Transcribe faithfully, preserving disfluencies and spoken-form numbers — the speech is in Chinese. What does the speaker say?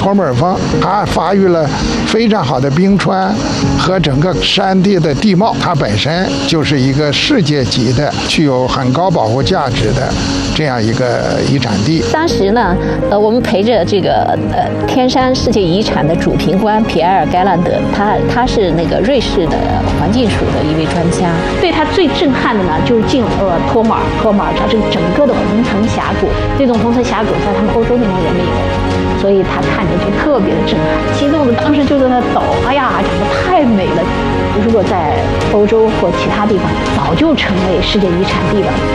托尔峰，它发育了非常好的冰川和整个山地的地貌，它本身就是一个世界级的、具有很高保护价值的这样一个遗产地。 当时呢，呃，我们陪着这个呃天山世界遗产的主评官皮埃尔·盖兰德，他他是那个瑞士的环境署的一位专家。对他最震撼的呢，就是进呃托马尔托马尔这这个整个的红层峡谷，这种红层峡谷在他们欧洲那边也没有，所以他看着就特别的震撼，激动的当时就在那抖，哎呀，讲的太美了。如果在欧洲或其他地方，早就成为世界遗产地了。